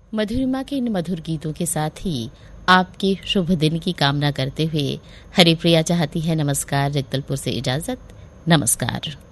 मधुरिमा के इन मधुर गीतों के साथ ही आपके शुभ दिन की कामना करते हुए हरिप्रिया चाहती है नमस्कार जगदलपुर से इजाजत। नमस्कार।